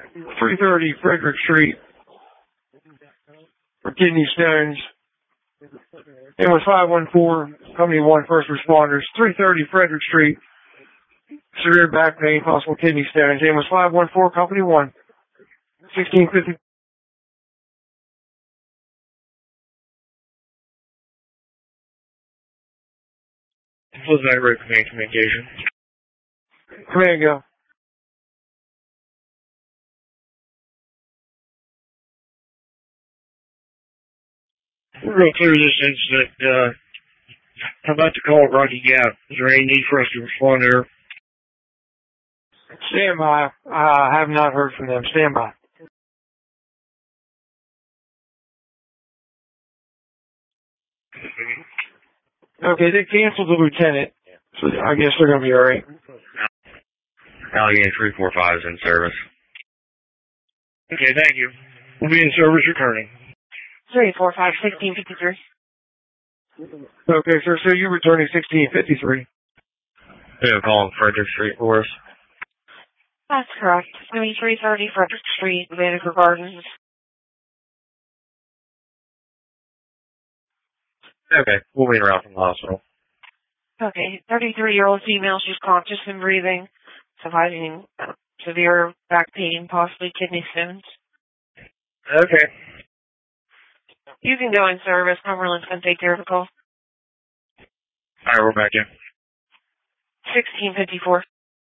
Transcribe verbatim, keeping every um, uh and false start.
three thirty Frederick Street for kidney stones. It was five one four, Company one, First Responders, three thirty Frederick Street, severe back pain, possible kidney stones. It was five one four, Company one, sixteen fifty. Close that road command communication. Command go. We're real clear this incident. Uh, I'm about to call it Rocky Gap. Is there any need for us to respond there? Stand by. I have not heard from them. Stand by. Okay, they canceled the lieutenant, so I guess they're going to be all right. Allegheny three four five is in service. Okay, thank you. We'll be in service returning. three four five, sixteen fifty-three. Okay, sir, so you're returning sixteen fifty-three. Yeah, calling Frederick Street for us. That's correct. three thirty Frederick Street, Vancouver Gardens. Okay, we'll be around from the hospital. Okay, thirty-three-year-old female, she's conscious and breathing, surviving uh, severe back pain, possibly kidney stones. Okay. You can go in service. Cumberland's going to take care of the call. Alright, we're back in. sixteen fifty-four.